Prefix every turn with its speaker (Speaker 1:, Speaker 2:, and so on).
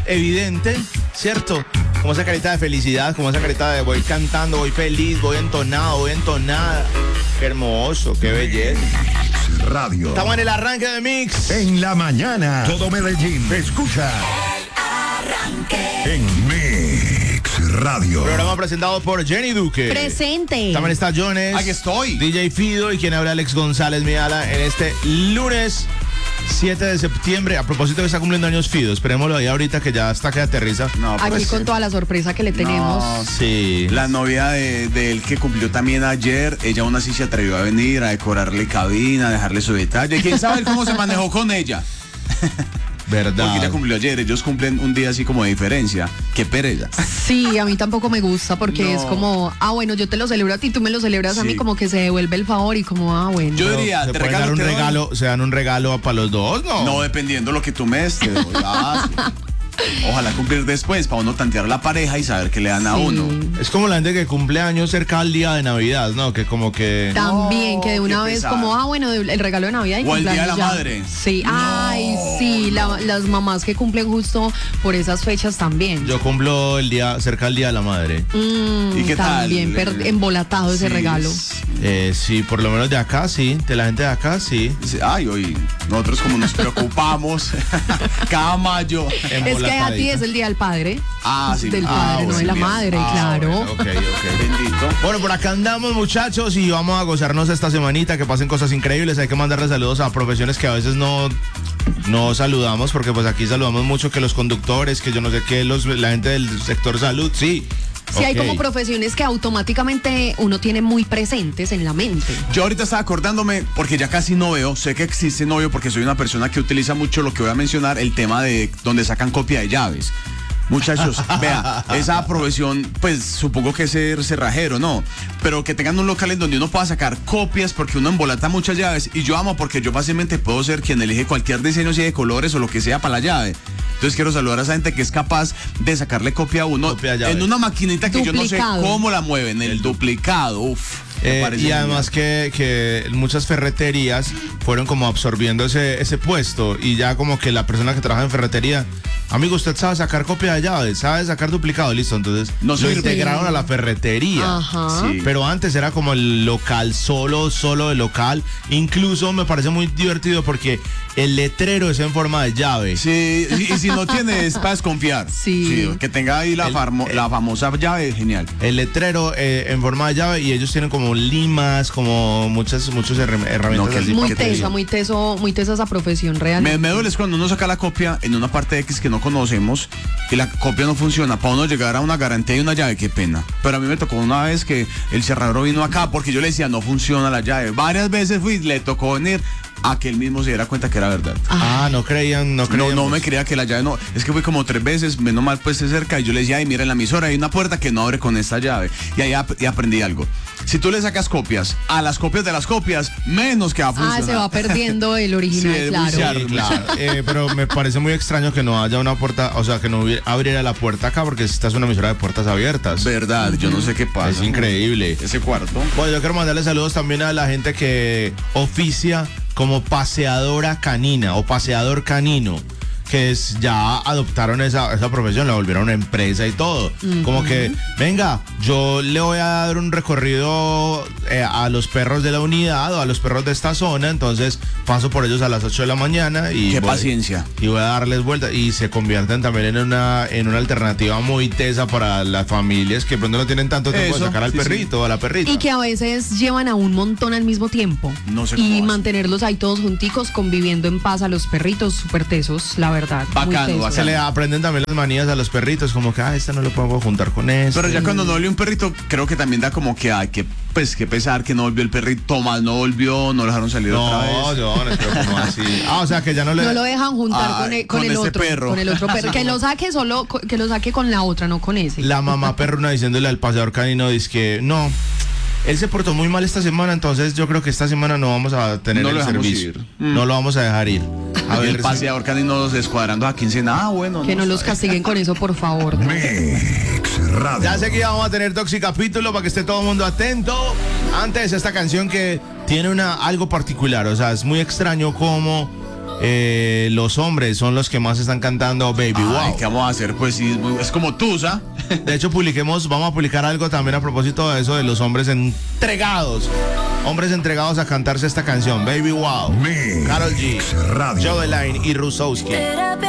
Speaker 1: evidente, ¿cierto? Como esa carita de felicidad, como esa carita de voy cantando, voy feliz, voy entonado, voy entonada. Qué hermoso, qué belleza.
Speaker 2: Radio.
Speaker 1: Estamos en el arranque de Mix.
Speaker 2: En la mañana, todo Medellín escucha
Speaker 3: El arranque.
Speaker 2: en Mix Radio.
Speaker 1: Programa presentado por Jenny Duque.
Speaker 4: Presente.
Speaker 1: También está Jones.
Speaker 5: Aquí estoy.
Speaker 1: DJ Fido y quien habla Alex González Miala en este lunes 7 de septiembre. A propósito que está cumpliendo años Fido, esperémoslo ahí ahorita que ya está que aterriza.
Speaker 5: No,
Speaker 4: Aquí
Speaker 5: pues,
Speaker 4: con toda la sorpresa que le tenemos.
Speaker 5: no,
Speaker 1: Sí.
Speaker 5: La novia de él que cumplió también ayer, ella aún así se atrevió a venir a decorarle cabina, a dejarle su detalle. ¿Quién sabe cómo se manejó con ella?
Speaker 1: Verdad.
Speaker 5: Porque ella cumplió ayer, ellos cumplen un día así como de diferencia. Qué pereza.
Speaker 4: Sí, a mí tampoco me gusta porque
Speaker 5: No.
Speaker 4: es como, bueno, yo te lo celebro a ti, tú me lo celebras a mí,
Speaker 5: Sí.
Speaker 4: como que se devuelve el favor y como, bueno.
Speaker 5: Yo diría,
Speaker 1: se
Speaker 5: te
Speaker 1: puede dar
Speaker 5: regalo
Speaker 1: un
Speaker 5: te doy.
Speaker 1: regalo, se dan un regalo para los dos, ¿no?
Speaker 5: No, dependiendo lo que tú me des, te doy. Sí. Ojalá cumplir después para uno tantear la pareja y saber qué le dan a
Speaker 4: Sí.
Speaker 5: uno.
Speaker 1: Es como la gente que cumple años cerca al día de Navidad, ¿no? Que como que...
Speaker 4: También,
Speaker 5: No,
Speaker 4: que de una
Speaker 5: qué
Speaker 4: vez
Speaker 5: pesar.
Speaker 4: como, bueno, el regalo de Navidad y
Speaker 5: O el Día de
Speaker 4: cumpleaños
Speaker 5: la
Speaker 4: ya.
Speaker 5: Madre.
Speaker 4: Sí, ay, sí, las mamás que cumplen justo por esas fechas también.
Speaker 1: Yo cumplo el día, cerca al Día de la Madre.
Speaker 5: ¿Y qué tal?
Speaker 4: También embolatado ese
Speaker 5: Sí,
Speaker 4: regalo.
Speaker 1: Sí, por lo menos de acá, sí. De la gente de acá, sí.
Speaker 5: Ay, hoy nosotros como nos preocupamos cada mayo.
Speaker 4: Es que a ti es el Día del Padre.
Speaker 5: Ah, sí.
Speaker 4: Del
Speaker 5: Ah,
Speaker 4: padre, no
Speaker 5: bueno,
Speaker 4: de la
Speaker 5: bien.
Speaker 4: madre, claro.
Speaker 1: Bueno, ok.
Speaker 5: Bendito.
Speaker 1: Bueno, por acá andamos, muchachos, y vamos a gozarnos esta semanita, que pasen cosas increíbles. Hay que mandarle saludos a profesiones que a veces no saludamos, porque pues aquí saludamos mucho que los conductores, que yo no sé qué, la gente del sector salud, sí.
Speaker 4: Sí, hay
Speaker 1: Ok.
Speaker 4: como profesiones que automáticamente uno tiene muy presentes en la mente.
Speaker 5: Yo ahorita estaba acordándome, porque ya casi no veo, sé que existe novio porque soy una persona que utiliza mucho lo que voy a mencionar, el tema de donde sacan copia de llaves. Muchachos, vea, esa profesión, pues supongo que es ser cerrajero, ¿no? Pero que tengan un local en donde uno pueda sacar copias porque uno embolata muchas llaves y yo amo porque yo fácilmente puedo ser quien elige cualquier diseño, si de colores o lo que sea para la llave. Entonces quiero saludar a esa gente que es capaz de sacarle copia a uno
Speaker 1: Copia de llaves.
Speaker 5: en una maquinita que yo no
Speaker 4: Duplicado.
Speaker 5: sé cómo la mueven, el duplicado, uff.
Speaker 1: Y además que muchas ferreterías fueron como absorbiendo ese puesto y ya como que la persona que trabaja en ferretería, amigo, usted sabe sacar copia de llaves, sabe sacar duplicado, listo, entonces
Speaker 5: No
Speaker 1: lo
Speaker 5: sirve.
Speaker 1: integraron a la ferretería.
Speaker 4: Ajá.
Speaker 5: Sí.
Speaker 1: Pero antes era como el local, solo el local. Incluso me parece muy divertido porque el letrero es en forma de llave.
Speaker 5: Sí, y si no tiene es para desconfiar.
Speaker 4: Sí.
Speaker 5: Que tenga ahí la famosa llave, genial.
Speaker 1: El letrero en forma de llave y ellos tienen como limas, como muchas herramientas
Speaker 5: No, que
Speaker 1: así.
Speaker 4: Muy
Speaker 5: ¿qué te
Speaker 4: tesa,
Speaker 5: digo?
Speaker 4: muy tesa esa profesión realmente.
Speaker 5: Me duele es cuando uno saca la copia en una parte X que no conocemos y la copia no funciona. Para uno llegar a una garantía y una llave, qué pena. Pero a mí me tocó una vez que el cerrador vino acá porque yo le decía no funciona la llave. Varias veces fui, le tocó venir a que él mismo se diera cuenta que era verdad.
Speaker 1: No creían.
Speaker 5: No me creía que la llave no. Es que fui como 3 veces, menos mal pues cerca y yo le decía, ay, mira en la emisora hay una puerta que no abre con esta llave. Y ahí y aprendí algo. Si tú le sacas copias a las copias de las copias, menos que va a funcionar.
Speaker 4: Se va perdiendo el original,
Speaker 5: Sí, es muy
Speaker 4: claro.
Speaker 5: cierto.
Speaker 1: Sí, claro. Pero me parece muy extraño que no haya una puerta, o sea, que no abriera la puerta acá, porque esta es una emisora de puertas abiertas.
Speaker 5: Verdad, yo no sé qué pasa.
Speaker 1: Es increíble.
Speaker 5: Ese cuarto.
Speaker 1: Bueno, yo quiero mandarle saludos también a la gente que oficia como paseadora canina o paseador canino, que ya adoptaron esa profesión, la volvieron una empresa y todo. Como que, venga, yo le voy a dar un recorrido a los perros de la unidad o a los perros de esta zona, entonces paso por ellos a las 8 de la mañana y
Speaker 5: Qué paciencia.
Speaker 1: y voy a darles vuelta y se convierten también en una alternativa muy tesa para las familias que de pronto no tienen tanto tiempo
Speaker 5: Eso,
Speaker 1: de sacar al
Speaker 5: sí,
Speaker 1: perrito o a la perrita.
Speaker 4: Y que a veces llevan a un montón al mismo tiempo.
Speaker 5: No sé cómo
Speaker 4: Y
Speaker 5: hacen.
Speaker 4: mantenerlos ahí todos junticos, conviviendo en paz a los perritos, súper tesos, la verdad.
Speaker 5: Bacano,
Speaker 4: muy tesos.
Speaker 5: bacano.
Speaker 1: Se le aprenden también las manías a los perritos, como que, este no lo puedo juntar con este.
Speaker 5: Pero ya cuando no volvió un perrito, creo que también da como que hay que pesar que no volvió el perrito. Tomás no volvió, no lo dejaron salir otra vez.
Speaker 1: No, yo no espero como así. O sea que ya no le...
Speaker 4: No lo dejan juntar
Speaker 5: Ay,
Speaker 4: con el
Speaker 5: con ese
Speaker 4: otro.
Speaker 5: perro.
Speaker 4: Con el otro perro. Que lo saque que lo saque con la otra, no con ese.
Speaker 1: La mamá perruna diciéndole al paseador canino, dice que no, él se portó muy mal esta semana, entonces yo creo que esta semana no vamos a tener
Speaker 5: No
Speaker 1: el
Speaker 5: lo dejamos
Speaker 1: servicio.
Speaker 5: ir.
Speaker 1: No lo vamos a dejar ir. A
Speaker 5: El
Speaker 1: ver,
Speaker 5: paseador canino descuadrando a quincena. Bueno.
Speaker 4: Que no los
Speaker 5: sabe.
Speaker 4: castiguen con eso, por favor.
Speaker 2: Mix Radio.
Speaker 1: ya sé que ya vamos a tener Toxicapítulo para que esté todo el mundo atento. Antes, esta canción que tiene algo particular, o sea, es muy extraño cómo los hombres son los que más están cantando Baby
Speaker 5: Ay,
Speaker 1: Wow.
Speaker 5: ¿qué vamos a hacer? Pues sí, es como tú, ¿sabes?
Speaker 1: De hecho, vamos a publicar algo también a propósito de eso de los hombres entregados a cantarse esta canción, Baby Wow.
Speaker 2: Mix
Speaker 1: Karol G,
Speaker 2: Radio.
Speaker 1: Joe Line y Rusowski.
Speaker 3: Terapia